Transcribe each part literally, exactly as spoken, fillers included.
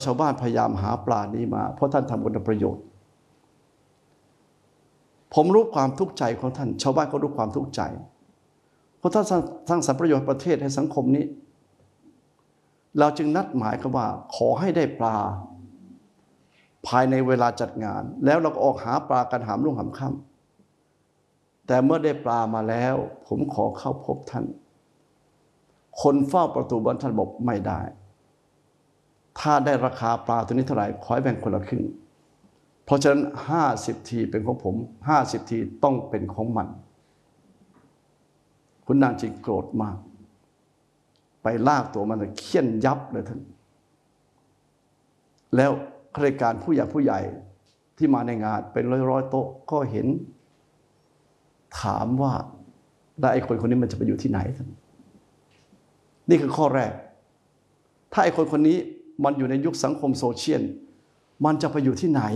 ชาวบ้านพยายามหาปลานี้มาเพราะท่านทำคุณประโยชน์ผมรู้ความทุกข์ใจของท่านชาวบ้านก็รู้ความทุกข์ใจเพราะท่านสร้างสรรค์ประโยชน์ประเทศให้สังคมนี้เราจึงนัดหมายกันว่าขอให้ได้ปลาภายในเวลาจัดงานแล้วเราก็ออกหาปลากันหามรุ่งหามค่ำแต่เมื่อได้ปลามาแล้วผมขอเข้าพบท่านคนเฝ้าประตูบ้านท่านบอกไม่ได้ถ้าได้ราคาปลาตัวนี้เท่าไหร่ขอให้แบ่งคนละครึ่งเพราะฉะนั้นห้าสิบทีเป็นของผมห้าสิบทีต้องเป็นของมันคุณนางจึงโกรธมากไปลากตัวมันเคี่ยนยับเลยท่านแล้วข้าราชการผู้ใหญ่ผู้ใหญ่ที่มาในงานเป็นร้อยๆโต๊ะก็เห็นถามว่าแล้วไอ้คนคนนี้มันจะไปอยู่ที่ไหนท่านนี่คือข้อแรกถ้าไอ้คนคนนี้มันอยู่ในยุคสังคมโซเชียลมันจะไปอยู่ที่ไหน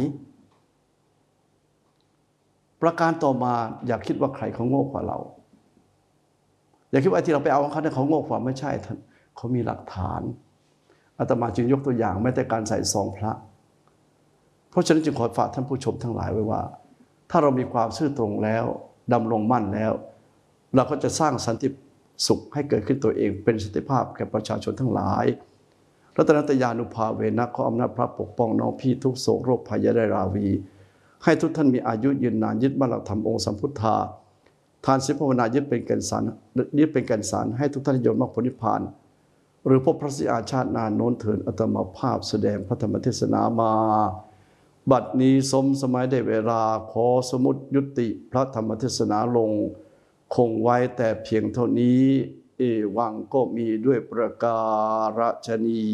ประการต่อมาอย่าคิดว่าใครเขาโง่กว่าเราอย่าคิดว่าที่เราไปเอาของเขาเนี่ยเขาโง่กว่าไม่ใช่ท่านเขามีหลักฐานอาตมาจึงยกตัวอย่างแม้แต่การใส่ซองพระเพราะฉะนั้นจึงขอฝากท่านผู้ชมทั้งหลายไว้ว่าถ้าเรามีความซื่อตรงแล้วดำรงมั่นแล้วเราก็จะสร้างสันติสุขให้เกิดขึ้นตัวเองเป็นสันติภาพแก่ประชาชนทั้งหลายรัตนตยานุภาเวนะขออำนาจพระปกป้องน้องพี่ทุกโศกโรคภัยได้ราวีให้ทุกท่านมีอายุยืนนานยึดมั่นหลักธรรมองค์สัมพุทธาทานศีลภาวนายึดเป็นแก่นสารยึดเป็นแก่นสารให้ทุกท่านยนต์มรรคผลนิพพานหรือพบพระสิอาชาตินานโน้นเถิดอาตมาภาพแสดงพระธรรมเทศนามาบัดนี้สมสมัยได้เวลาขอสมุติยุติพระธรรมเทศนาลงคงไว้แต่เพียงเท่านี้เอวังก็มีด้วยประการฉนี้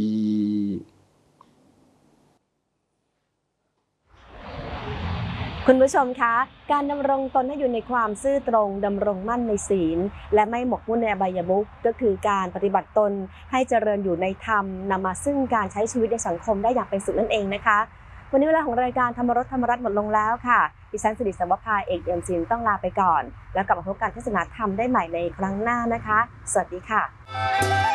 คุณผู้ชมคะการดำรงตนให้อยู่ในความซื่อตรงดำรงมั่นในศีลและไม่หมกมุ่นในอบายมุขก็คือการปฏิบัติตนให้เจริญอยู่ในธรรมนำมาซึ่งการใช้ชีวิตในสังคมได้อย่างเป็นสุขนั่นเองนะคะวันนี้เวลาของรายการธรรมรสธรรมรัตน์หมดลงแล้วค่ะดิฉันสิริสวภาเอกเอ็มซินต้องลาไปก่อนแล้วกลับมาพบกันเทศนาธรรมได้ใหม่ในครั้งหน้านะคะสวัสดีค่ะ